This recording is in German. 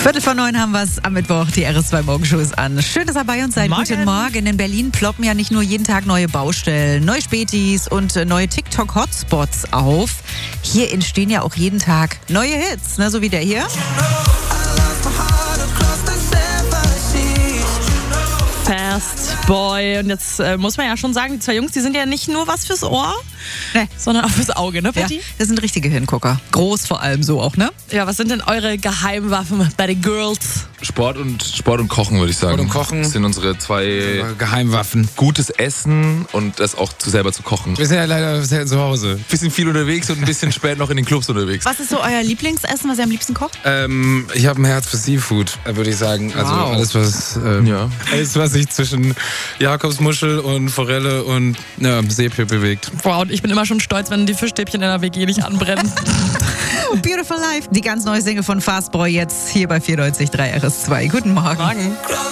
8:45 haben wir es am Mittwoch, die RS2 Morgenshow ist an. Schön, dass ihr bei uns seid. Morgen. Guten Morgen. In Berlin ploppen ja nicht nur jeden Tag neue Baustellen, neue Spätis und neue TikTok-Hotspots auf. Hier entstehen ja auch jeden Tag neue Hits, ne? So wie der hier. Fast Boy. Und jetzt muss man ja schon sagen, die zwei Jungs, die sind ja nicht nur was fürs Ohr, sondern auch fürs Auge, ne, Ja, Patti? das sind richtige Hingucker. Groß vor allem so auch, ne? Ja, was sind denn eure Geheimwaffen bei den Girls? Sport und Kochen, würde ich sagen. Sport und Kochen. Das sind unsere zwei Geheimwaffen. gutes Essen und das auch selber zu kochen. Wir sind ja leider selten zu Hause. Bisschen viel unterwegs und ein bisschen spät noch in den Clubs unterwegs. Was ist so euer Lieblingsessen, was ihr am liebsten kocht? Ich habe ein Herz für Seafood, würde ich sagen. Also Wow. alles, was sich zwischen Jakobsmuschel und Forelle und Seepie bewegt. Wow, und ich bin immer schon stolz, wenn die Fischstäbchen in der WG nicht anbrennen. Beautiful Life, die ganz neue Single von Fast Boy jetzt hier bei 94.3 RS2. Guten Morgen. Morgen.